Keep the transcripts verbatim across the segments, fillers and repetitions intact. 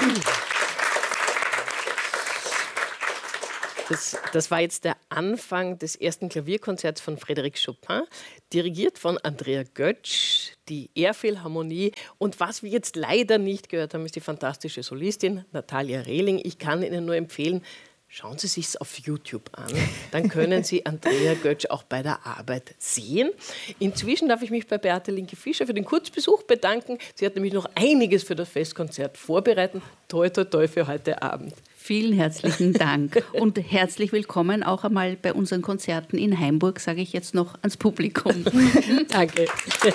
Das, das war jetzt der Anfang des ersten Klavierkonzerts von Frédéric Chopin, dirigiert von Andrea Götsch, die Elbphilharmonie. Und was wir jetzt leider nicht gehört haben, ist die fantastische Solistin Natalia Rehling. Ich kann Ihnen nur empfehlen, schauen Sie sich es auf YouTube an. Dann können Sie Andrea Götsch auch bei der Arbeit sehen. Inzwischen darf ich mich bei Beate Linke-Fischer für den Kurzbesuch bedanken. Sie hat nämlich noch einiges für das Festkonzert vorbereitet. Toi, toi, toi für heute Abend. Vielen herzlichen Dank und herzlich willkommen auch einmal bei unseren Konzerten in Haimburg, sage ich jetzt noch ans Publikum. Danke.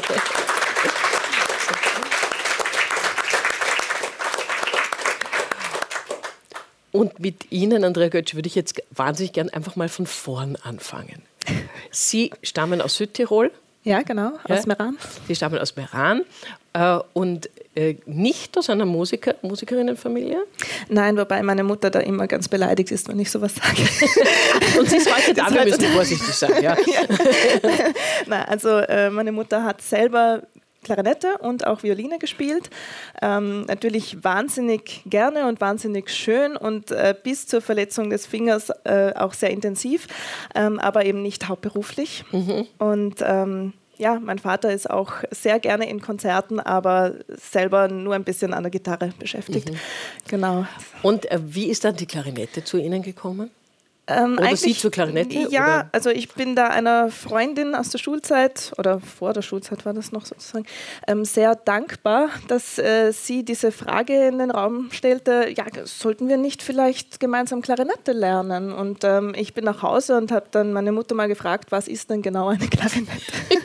Und mit Ihnen, Andrea Götsch, würde ich jetzt wahnsinnig gern einfach mal von vorn anfangen. Sie stammen aus Südtirol. Ja, genau, aus ja? Meran. Sie stammen aus Meran äh, und äh, nicht aus einer Musiker, Musikerinnenfamilie? Nein, wobei meine Mutter da immer ganz beleidigt ist, wenn ich sowas sage. Und sie ist heute da, wir müssen vorsichtig sein. Ja. Ja. Nein, also äh, meine Mutter hat selber Klarinette und auch Violine gespielt. Ähm, natürlich wahnsinnig gerne und wahnsinnig schön und äh, bis zur Verletzung des Fingers äh, auch sehr intensiv, ähm, aber eben nicht hauptberuflich. Mhm. Und ähm, ja, mein Vater ist auch sehr gerne in Konzerten, aber selber nur ein bisschen an der Gitarre beschäftigt. Mhm. Genau. Und äh, wie ist dann die Klarinette zu Ihnen gekommen? Ähm, oder Sie zur Klarinette? Ja, oder? Also ich bin da einer Freundin aus der Schulzeit, oder vor der Schulzeit war das noch sozusagen, ähm, sehr dankbar, dass äh, sie diese Frage in den Raum stellte, ja, sollten wir nicht vielleicht gemeinsam Klarinette lernen? Und ähm, ich bin nach Hause und habe dann meine Mutter mal gefragt, was ist denn genau eine Klarinette?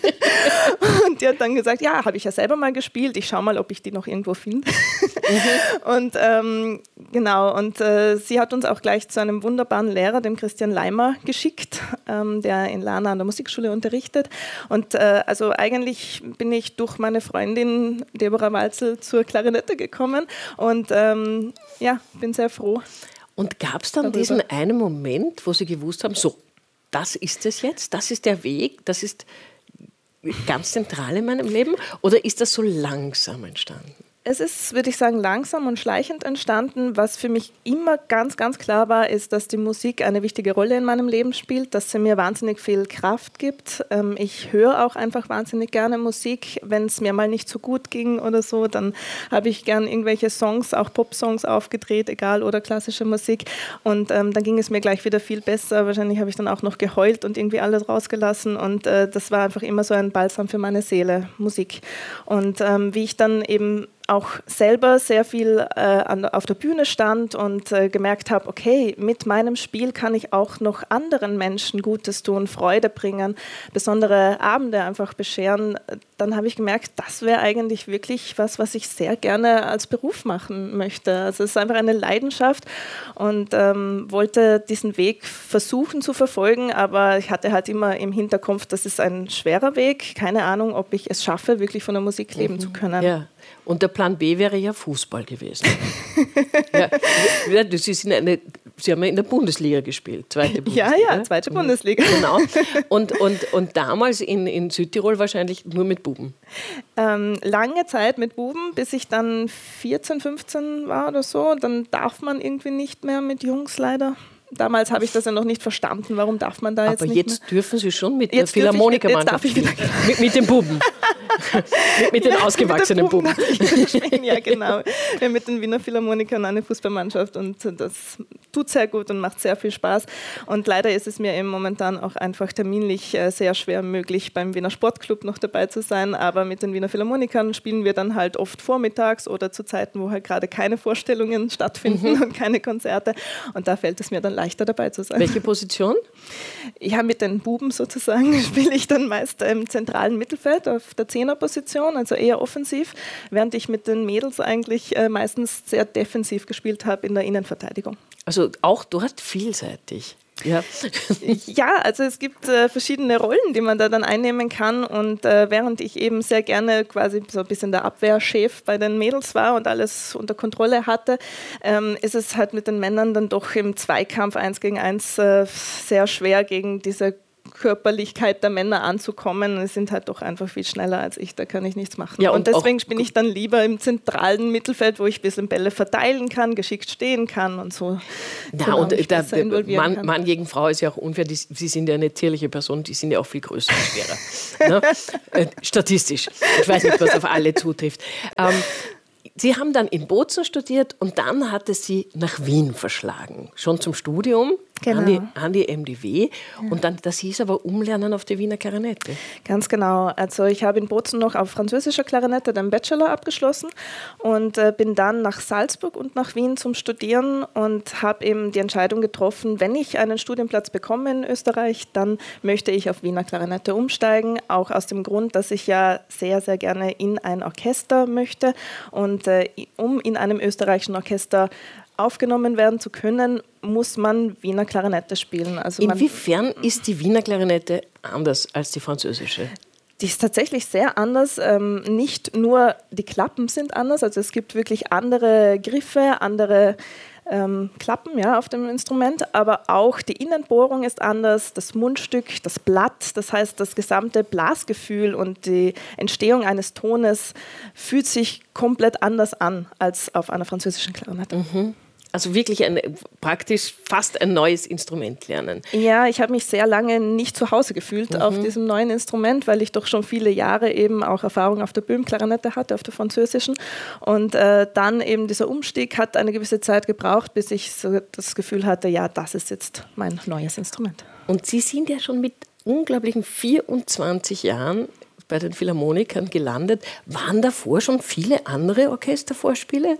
Und die hat dann gesagt, ja, habe ich ja selber mal gespielt, ich schaue mal, ob ich die noch irgendwo finde. Mhm. Und ähm, genau, und äh, sie hat uns auch gleich zu einem wunderbaren Lehrer, dem Christian Leimer, geschickt, ähm, der in Lana an der Musikschule unterrichtet. Und äh, also eigentlich bin ich durch meine Freundin Deborah Walzel zur Klarinette gekommen und ähm, ja, bin sehr froh. Und gab es dann darüber. diesen einen Moment, wo Sie gewusst haben, so, das ist es jetzt, das ist der Weg, das ist ganz zentral in meinem Leben, oder ist das so langsam entstanden? Es ist, würde ich sagen, langsam und schleichend entstanden. Was für mich immer ganz, ganz klar war, ist, dass die Musik eine wichtige Rolle in meinem Leben spielt, dass sie mir wahnsinnig viel Kraft gibt. Ähm, ich höre auch einfach wahnsinnig gerne Musik. Wenn es mir mal nicht so gut ging oder so, dann habe ich gern irgendwelche Songs, auch Pop-Songs aufgedreht, egal, oder klassische Musik. Und ähm, dann ging es mir gleich wieder viel besser. Wahrscheinlich habe ich dann auch noch geheult und irgendwie alles rausgelassen. Und äh, das war einfach immer so ein Balsam für meine Seele, Musik. Und ähm, wie ich dann eben auch selber sehr viel äh, an, auf der Bühne stand und äh, gemerkt habe, okay, mit meinem Spiel kann ich auch noch anderen Menschen Gutes tun, Freude bringen, besondere Abende einfach bescheren. Dann habe ich gemerkt, das wäre eigentlich wirklich was, was ich sehr gerne als Beruf machen möchte. Also es ist einfach eine Leidenschaft und ähm, wollte diesen Weg versuchen zu verfolgen, aber ich hatte halt immer im Hinterkopf, das ist ein schwerer Weg. Keine Ahnung, ob ich es schaffe, wirklich von der Musik leben mhm. zu können. Ja. Und der Plan B wäre ja Fußball gewesen. ja, Sie, sind eine, Sie haben ja in der Bundesliga gespielt, zweite Bundesliga. Ja, ja, zweite Bundesliga. Genau. Und, und, und damals in, in Südtirol wahrscheinlich nur mit Buben. Ähm, lange Zeit mit Buben, bis ich dann vierzehn, fünfzehn war oder so. Dann darf man irgendwie nicht mehr mit Jungs leider. Damals habe ich das ja noch nicht verstanden, warum darf man da jetzt Aber nicht jetzt mehr? dürfen Sie schon mit jetzt der Philharmonikermannschaft spielen. mit, mit den Buben. mit, mit den ausgewachsenen Buben. Buben. Ja, genau. Wir haben mit den Wiener Philharmonikern eine Fußballmannschaft und das tut sehr gut und macht sehr viel Spaß. Und leider ist es mir eben momentan auch einfach terminlich sehr schwer möglich, beim Wiener Sportclub noch dabei zu sein. Aber mit den Wiener Philharmonikern spielen wir dann halt oft vormittags oder zu Zeiten, wo halt gerade keine Vorstellungen stattfinden mhm. und keine Konzerte. Und da fällt es mir dann leichter dabei zu sein. Welche Position? Ja, mit den Buben sozusagen spiele ich dann meist im zentralen Mittelfeld auf der Zehnerposition, also eher offensiv, während ich mit den Mädels eigentlich äh, meistens sehr defensiv gespielt habe in der Innenverteidigung. Also auch du hast vielseitig. Ja. ja, also es gibt äh, verschiedene Rollen, die man da dann einnehmen kann und äh, während ich eben sehr gerne quasi so ein bisschen der Abwehrchef bei den Mädels war und alles unter Kontrolle hatte, ähm, ist es halt mit den Männern dann doch im Zweikampf eins gegen eins äh, sehr schwer gegen diese Körperlichkeit der Männer anzukommen. Die sind halt doch einfach viel schneller als ich, da kann ich nichts machen. Ja, und, und deswegen bin ich dann lieber im zentralen Mittelfeld, wo ich ein bisschen Bälle verteilen kann, geschickt stehen kann und so. Ja, genau, und der, der Mann, kann. Mann gegen Frau ist ja auch unfair. Die, Sie sind ja eine tierliche Person, die sind ja auch viel größer und schwerer. Ne? äh, statistisch. Ich weiß nicht, was auf alle zutrifft. Ähm, Sie haben dann in Bozen studiert und dann hat es Sie nach Wien verschlagen. Schon zum Studium, genau. an, die, an die M D W. Ja. Und dann, das hieß aber Umlernen auf die Wiener Klarinette. Ganz genau. Also ich habe in Bozen noch auf französischer Klarinette den Bachelor abgeschlossen und äh, bin dann nach Salzburg und nach Wien zum Studieren und habe eben die Entscheidung getroffen, wenn ich einen Studienplatz bekomme in Österreich, dann möchte ich auf Wiener Klarinette umsteigen. Auch aus dem Grund, dass ich ja sehr, sehr gerne in ein Orchester möchte. Und äh, um in einem österreichischen Orchester aufgenommen werden zu können, muss man Wiener Klarinette spielen. Also Inwiefern ist die Wiener Klarinette anders als die französische? Die ist tatsächlich sehr anders. Ähm, nicht nur die Klappen sind anders, also es gibt wirklich andere Griffe, andere ähm, Klappen ja, auf dem Instrument, aber auch die Innenbohrung ist anders, das Mundstück, das Blatt, das heißt das gesamte Blasgefühl und die Entstehung eines Tones fühlt sich komplett anders an als auf einer französischen Klarinette. Mhm. Also wirklich ein, praktisch fast ein neues Instrument lernen. Ja, ich habe mich sehr lange nicht zu Hause gefühlt mhm. auf diesem neuen Instrument, weil ich doch schon viele Jahre eben auch Erfahrung auf der Böhm-Klarinette hatte, auf der französischen. Und äh, dann eben dieser Umstieg hat eine gewisse Zeit gebraucht, bis ich so das Gefühl hatte, ja, das ist jetzt mein neues Instrument. Und Sie sind ja schon mit unglaublichen vierundzwanzig Jahren bei den Philharmonikern gelandet. Waren davor schon viele andere Orchestervorspiele?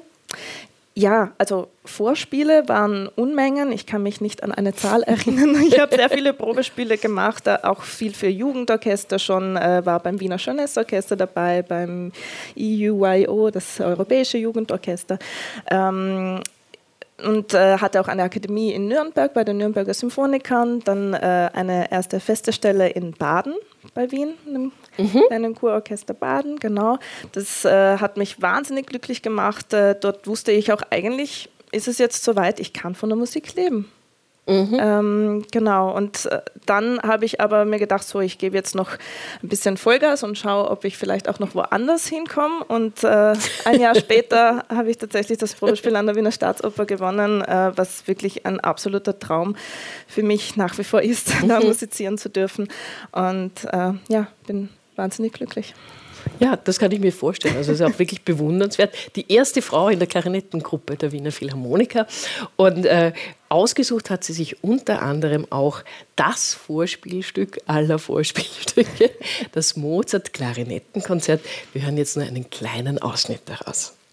Ja, also Vorspiele waren Unmengen. Ich kann mich nicht an eine Zahl erinnern. Ich habe sehr viele Probespiele gemacht, auch viel für Jugendorchester schon, äh, war beim Wiener Jeunesse-Orchester dabei, beim E U Y O, das Europäische Jugendorchester. Ähm, und äh, hatte auch eine Akademie in Nürnberg bei den Nürnberger Symphonikern, dann äh, eine erste feste Stelle in Baden bei Wien, einem mhm. kleinen Kurorchester Baden, genau. Das äh, hat mich wahnsinnig glücklich gemacht. Äh, dort wusste ich auch, eigentlich ist es jetzt soweit, ich kann von der Musik leben. Mhm. Ähm, genau, und äh, dann habe ich aber mir gedacht, so, ich gebe jetzt noch ein bisschen Vollgas und schaue, ob ich vielleicht auch noch woanders hinkomme. Und äh, ein Jahr später habe ich tatsächlich das Probespiel an der Wiener Staatsoper gewonnen, äh, was wirklich ein absoluter Traum für mich nach wie vor ist, mhm. da musizieren zu dürfen. Und äh, ja, bin wahnsinnig glücklich. Ja, das kann ich mir vorstellen. Also es ist auch wirklich bewundernswert. Die erste Frau in der Klarinettengruppe der Wiener Philharmoniker. Und äh, ausgesucht hat sie sich unter anderem auch das Vorspielstück aller Vorspielstücke, das Mozart-Klarinettenkonzert. Wir hören jetzt nur einen kleinen Ausschnitt daraus.